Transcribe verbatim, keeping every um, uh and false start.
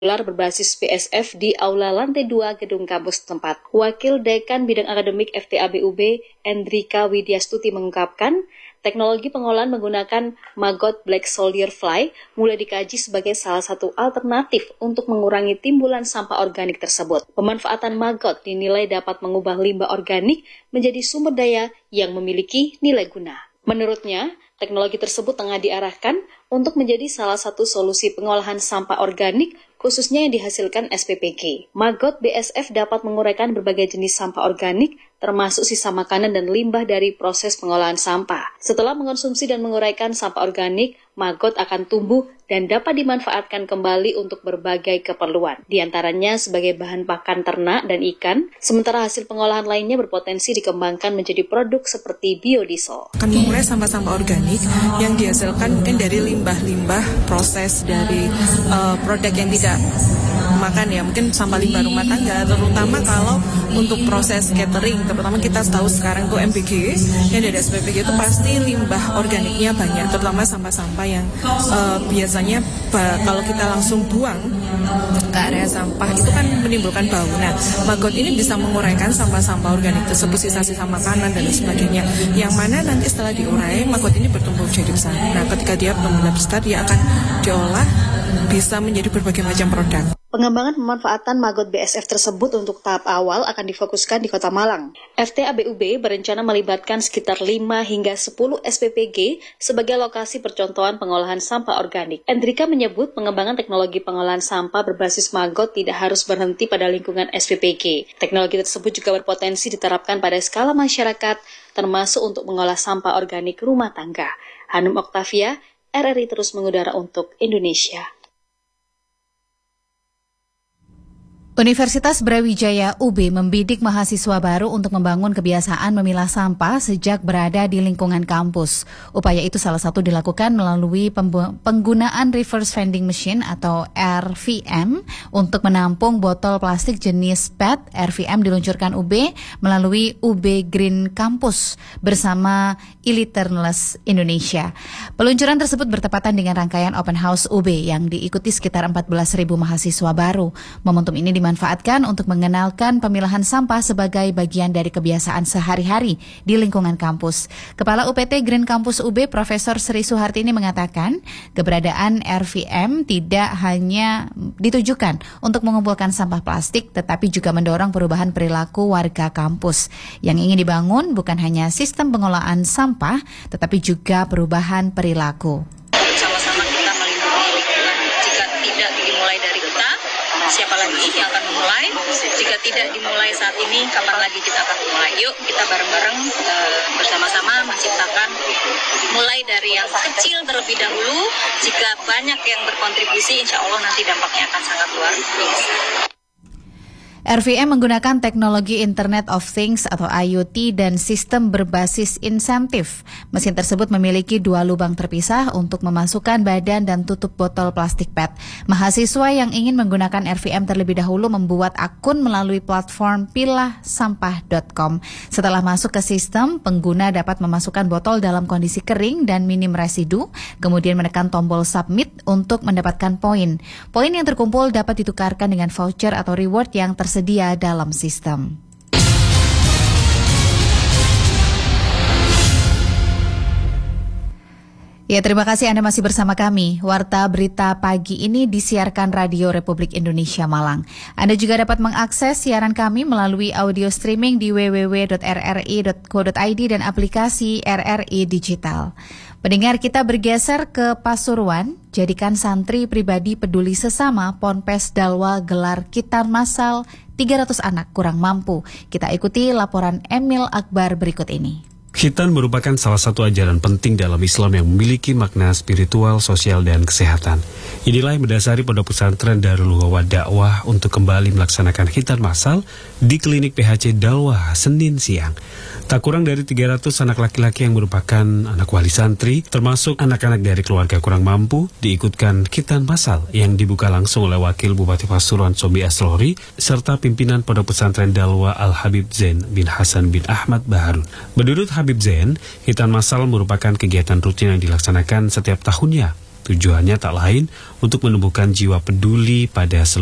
gelar berbasis P S F di Aula Lantai dua Gedung Kampus tempat. Wakil Dekan Bidang Akademik F T A B U B, Endrika Widyastuti mengungkapkan, teknologi pengolahan menggunakan maggot Black Soldier Fly mulai dikaji sebagai salah satu alternatif untuk mengurangi timbulan sampah organik tersebut. Pemanfaatan maggot dinilai dapat mengubah limbah organik menjadi sumber daya yang memiliki nilai guna. Menurutnya, teknologi tersebut tengah diarahkan untuk menjadi salah satu solusi pengolahan sampah organik, khususnya yang dihasilkan S P P G. Maggot B S F dapat menguraikan berbagai jenis sampah organik, termasuk sisa makanan dan limbah dari proses pengolahan sampah. Setelah mengonsumsi dan menguraikan sampah organik, maggot akan tumbuh dan dapat dimanfaatkan kembali untuk berbagai keperluan. Di antaranya sebagai bahan pakan ternak dan ikan, sementara hasil pengolahan lainnya berpotensi dikembangkan menjadi produk seperti biodiesel. Akan mengurai sampah-sampah organik yang dihasilkan mungkin dari limbah-limbah proses dari uh, produk yang tidak makan ya, mungkin sampah limbah rumah tangga, terutama kalau untuk proses catering, terutama kita tahu sekarang tuh M B G yang dari S P P G itu pasti limbah organiknya banyak, terutama sampah-sampah yang uh, biasanya bah, kalau kita langsung buang ke area sampah itu kan menimbulkan bau. Nah, maggot ini bisa menguraikan sampah-sampah organik tersebut, sisa-sisa makanan dan sebagainya, yang mana nanti setelah diurai maggot ini bertumbuh jadi besar. Nah, ketika dia bertumbuh besar, dia akan diolah bisa menjadi berbagai macam produk. Pengembangan pemanfaatan maggot B S F tersebut untuk tahap awal akan difokuskan di Kota Malang. F T A B U B berencana melibatkan sekitar lima hingga sepuluh S P P G sebagai lokasi percontohan pengolahan sampah organik. Endrika menyebut pengembangan teknologi pengolahan sampah berbasis maggot tidak harus berhenti pada lingkungan S P P G. Teknologi tersebut juga berpotensi diterapkan pada skala masyarakat, termasuk untuk mengolah sampah organik rumah tangga. Hanum Oktavia, R R I terus mengudara untuk Indonesia. Universitas Brawijaya U B membidik mahasiswa baru untuk membangun kebiasaan memilah sampah sejak berada di lingkungan kampus. Upaya itu salah satu dilakukan melalui penggunaan reverse vending machine atau R V M untuk menampung botol plastik jenis P E T. R V M diluncurkan U B melalui U B Green Campus bersama E-Literness Indonesia. Peluncuran tersebut bertepatan dengan rangkaian Open House U B yang diikuti sekitar empat belas ribu mahasiswa baru. Momentum ini dimanfaatkan untuk mengenalkan pemilahan sampah sebagai bagian dari kebiasaan sehari-hari di lingkungan kampus. Kepala U P T Green Campus U B Profesor Sri Suhartini mengatakan, keberadaan R V M tidak hanya ditujukan untuk mengumpulkan sampah plastik, tetapi juga mendorong perubahan perilaku warga kampus. Yang ingin dibangun bukan hanya sistem pengolahan sampah, tetapi juga perubahan perilaku. Sama-sama kita melindungi lingkungan. Jika tidak dimulai dari kita, siapa lagi yang akan memulai? Jika tidak dimulai saat ini, kapan lagi kita akan memulai? Yuk kita bareng-bareng e, bersama-sama menciptakan, mulai dari yang kecil terlebih dahulu. Jika banyak yang berkontribusi, insya Allah nanti dampaknya akan sangat luar biasa. R V M menggunakan teknologi Internet of Things atau I O T dan sistem berbasis insentif. Mesin tersebut memiliki dua lubang terpisah untuk memasukkan badan dan tutup botol plastik P E T. Mahasiswa yang ingin menggunakan R V M terlebih dahulu membuat akun melalui platform pilah sampah dot com. Setelah masuk ke sistem, pengguna dapat memasukkan botol dalam kondisi kering dan minim residu, kemudian menekan tombol submit untuk mendapatkan poin. Poin yang terkumpul dapat ditukarkan dengan voucher atau reward yang tersedia sedia dalam sistem. Ya, terima kasih Anda masih bersama kami. Warta Berita Pagi ini disiarkan Radio Republik Indonesia Malang. Anda juga dapat mengakses siaran kami melalui audio streaming di w w w dot r r i dot co dot i d dan aplikasi R R I Digital. Pendengar, kita bergeser ke Pasuruan. Jadikan santri pribadi peduli sesama, Ponpes Dalwa gelar khitan massal tiga ratus anak kurang mampu. Kita ikuti laporan Emil Akbar berikut ini. Khitan merupakan salah satu ajaran penting dalam Islam yang memiliki makna spiritual, sosial, dan kesehatan. Inilah yang mendasari Pondok Pesantren Darul Huwa Dakwah untuk kembali melaksanakan khitan massal di klinik P H C Dalwa Senin siang. Tak kurang dari tiga ratus anak laki-laki yang merupakan anak wali santri, termasuk anak-anak dari keluarga kurang mampu, diikutkan khitan massal yang dibuka langsung oleh Wakil Bupati Pasuruan Sobi Aslori, serta pimpinan Pondok Pesantren Dalwa Al-Habib Zain bin Hasan bin Ahmad Baharun. Menurut Habib Zain, khitan massal merupakan kegiatan rutin yang dilaksanakan setiap tahunnya. Tujuannya tak lain untuk menumbuhkan jiwa peduli pada seluruh